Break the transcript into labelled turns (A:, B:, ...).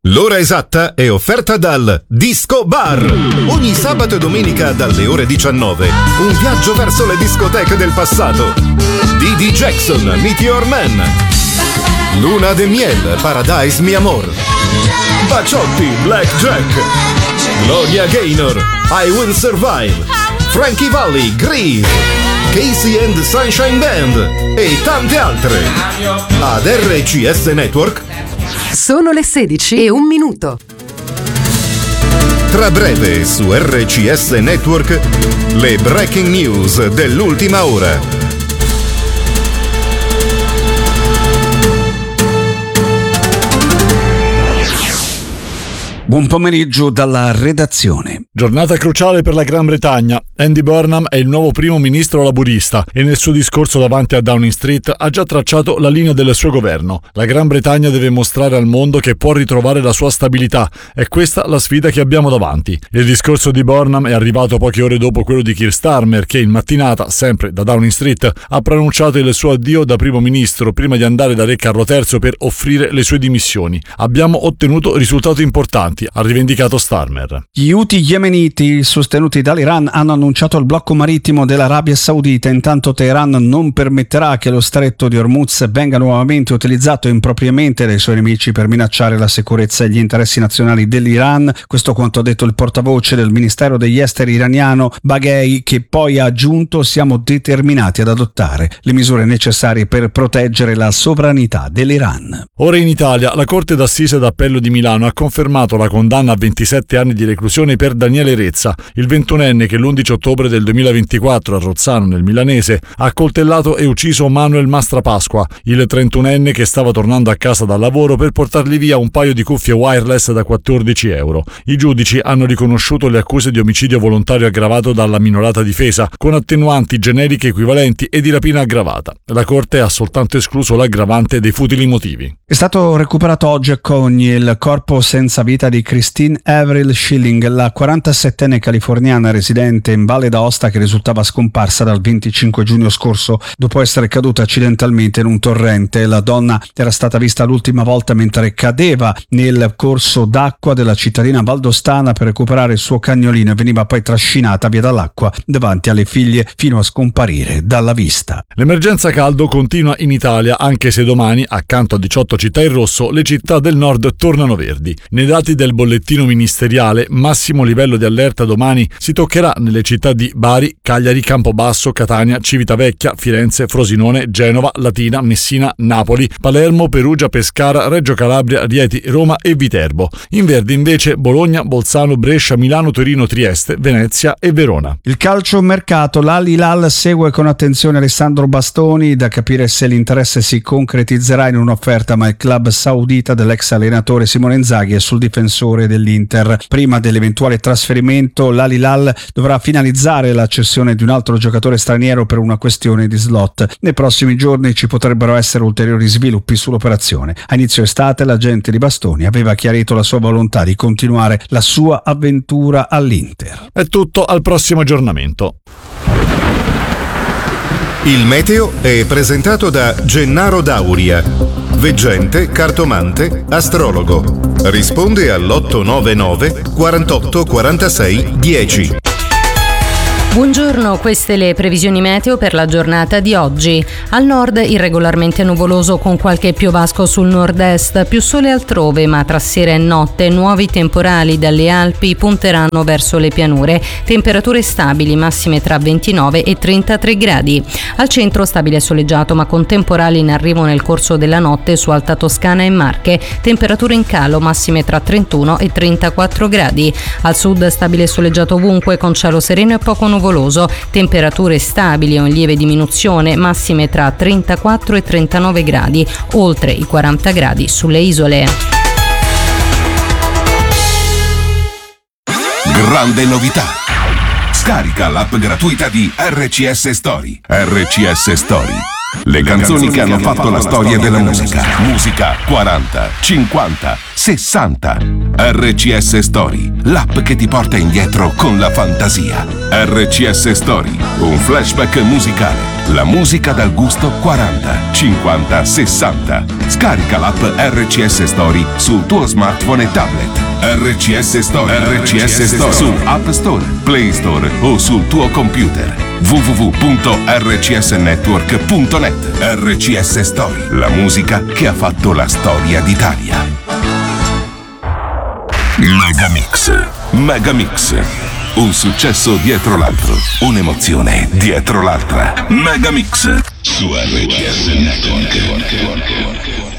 A: L'ora esatta è offerta dal Disco Bar. Ogni sabato e domenica dalle ore 19. Un viaggio verso le discoteche del passato. Didi Jackson, Meteor Man. Luna de Miel, Paradise Mi Amor. Baciotti, Black Jack. Gloria Gaynor, I Will Survive. Frankie Valli, Grease. Casey and the Sunshine Band e tante altre. Ad RCS Network.
B: Sono le 16:01.
A: Tra breve su RCS Network le breaking news dell'ultima ora.
C: Buon pomeriggio dalla redazione.
D: Giornata cruciale per la Gran Bretagna. Andy Burnham è il nuovo primo ministro laburista e nel suo discorso davanti a Downing Street ha già tracciato la linea del suo governo. La Gran Bretagna deve mostrare al mondo che può ritrovare la sua stabilità. È questa la sfida che abbiamo davanti. Il discorso di Burnham è arrivato poche ore dopo quello di Keir Starmer, che in mattinata, sempre da Downing Street, ha pronunciato il suo addio da primo ministro prima di andare da Re Carlo III per offrire le sue dimissioni. Abbiamo ottenuto risultati importanti, ha rivendicato Starmer.
C: Gli Houthi yemeniti sostenuti dall'Iran hanno annunciato il blocco marittimo dell'Arabia Saudita. Intanto Teheran non permetterà che lo stretto di Hormuz venga nuovamente utilizzato impropriamente dai suoi nemici per minacciare la sicurezza e gli interessi nazionali dell'Iran. Questo quanto ha detto il portavoce del Ministero degli Esteri iraniano Baghei, che poi ha aggiunto: siamo determinati ad adottare le misure necessarie per proteggere la sovranità dell'Iran.
D: Ora in Italia, la Corte d'Assise d'Appello di Milano ha confermato la condanna a 27 anni di reclusione per Daniele Rezza, il 21enne che l'11 ottobre del 2024 a Rozzano nel Milanese ha accoltellato e ucciso Manuel Mastrapasqua, il 31enne che stava tornando a casa dal lavoro per portargli via un paio di cuffie wireless da 14 euro. I giudici hanno riconosciuto le accuse di omicidio volontario aggravato dalla minorata difesa, con attenuanti generiche equivalenti e di rapina aggravata. La Corte ha soltanto escluso l'aggravante dei futili motivi.
C: È stato recuperato oggi a Cogni il corpo senza vita di Christine Avril Schilling, la 47enne californiana residente in Valle d'Aosta che risultava scomparsa dal 25 giugno scorso dopo essere caduta accidentalmente in un torrente. La donna era stata vista l'ultima volta mentre cadeva nel corso d'acqua della cittadina valdostana per recuperare il suo cagnolino e veniva poi trascinata via dall'acqua davanti alle figlie fino a scomparire dalla vista.
D: L'emergenza caldo continua in Italia, anche se domani, accanto a 18 città in rosso, le città del nord tornano verdi. Nei dati del bollettino ministeriale, massimo livello di allerta domani si toccherà nelle città di Bari, Cagliari, Campobasso, Catania, Civitavecchia, Firenze, Frosinone, Genova, Latina, Messina, Napoli, Palermo, Perugia, Pescara, Reggio Calabria, Rieti, Roma e Viterbo. In verde invece Bologna, Bolzano, Brescia, Milano, Torino, Trieste, Venezia e Verona.
C: Il calcio mercato, l'Al Hilal segue con attenzione Alessandro Bastoni, da capire se l'interesse si concretizzerà in un'offerta, ma il club saudita dell'ex allenatore Simone Inzaghi è sul difensore dell'Inter. Prima dell'eventuale trasferimento, l'Al Hilal dovrà finalizzare la cessione di un altro giocatore straniero per una questione di slot. Nei prossimi giorni ci potrebbero essere ulteriori sviluppi sull'operazione. A inizio estate l'agente di Bastoni aveva chiarito la sua volontà di continuare la sua avventura all'Inter.
D: È tutto, al prossimo aggiornamento.
A: Il meteo è presentato da Gennaro Dauria, veggente, cartomante, astrologo. Risponde all'899 48 46 10.
E: Buongiorno, queste le previsioni meteo per la giornata di oggi. Al nord irregolarmente nuvoloso con qualche piovasco sul nord-est, più sole altrove, ma tra sera e notte nuovi temporali dalle Alpi punteranno verso le pianure. Temperature stabili, massime tra 29 e 33 gradi. Al centro stabile e soleggiato, ma con temporali in arrivo nel corso della notte su Alta Toscana e Marche. Temperature in calo, massime tra 31 e 34 gradi. Al sud stabile e soleggiato ovunque con cielo sereno e poco nuvoloso. Temperature stabili o in lieve diminuzione, massime tra 34 e 39 gradi, oltre i 40 gradi sulle isole.
F: Grande novità! Scarica l'app gratuita di RCS Story. RCS Story. Le canzoni che hanno fatto la storia della musica. Musica 40, 50, 60. RCS Story, l'app che ti porta indietro con la fantasia. RCS Story, un flashback musicale. La musica dal gusto 40, 50, 60. Scarica l'app RCS Story sul tuo smartphone e tablet. RCS Story, RCS Story su App Store, Play Store o sul tuo computer. www.rcsnetwork.net. RCS Story, la musica che ha fatto la storia d'Italia. Megamix. Megamix. Un successo dietro l'altro, un'emozione dietro l'altra. Megamix su RCS Network.